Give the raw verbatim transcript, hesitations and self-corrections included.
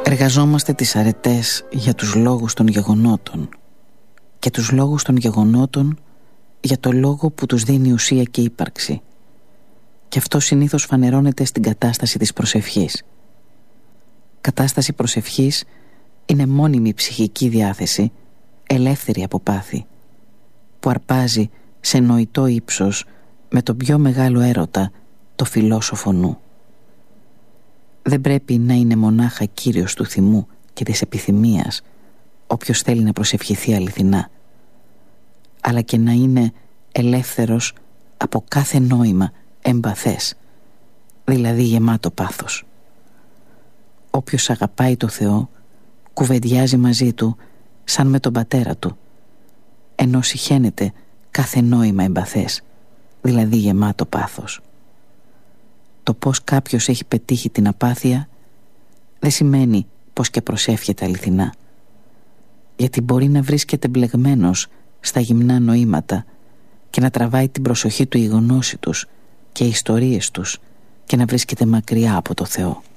Εργαζόμαστε τις αρετές για τους λόγους των γεγονότων και τους λόγους των γεγονότων για το λόγο που τους δίνει ουσία και ύπαρξη, και αυτό συνήθως φανερώνεται στην κατάσταση της προσευχής. Κατάσταση προσευχής είναι μόνιμη ψυχική διάθεση, ελεύθερη από πάθη, που αρπάζει σε νοητό ύψος με τον πιο μεγάλο έρωτα το φιλόσοφο νου. Δεν πρέπει να είναι μονάχα κύριος του θυμού και της επιθυμίας όποιος θέλει να προσευχηθεί αληθινά, αλλά και να είναι ελεύθερος από κάθε νόημα εμπαθές, δηλαδή γεμάτο πάθος. Όποιος αγαπάει το Θεό κουβεντιάζει μαζί του σαν με τον πατέρα του, ενώ συχαίνεται κάθε νόημα εμπαθές, δηλαδή γεμάτο πάθος. Το πως κάποιος έχει πετύχει την απάθεια δεν σημαίνει πως και προσεύχεται αληθινά, γιατί μπορεί να βρίσκεται μπλεγμένος στα γυμνά νοήματα και να τραβάει την προσοχή του η γνώση τους και οι ιστορίες τους και να βρίσκεται μακριά από το Θεό.